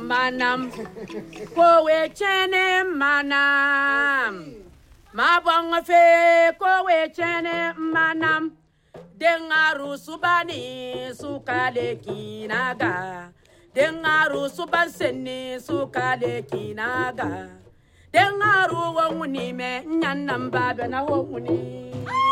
manam kowe chene manam mabong fe kowe chene manam dengaru subani sukale kinaga dengaru subanseni sukale kinaga dengaru wonguni me nyanam baba na wonguni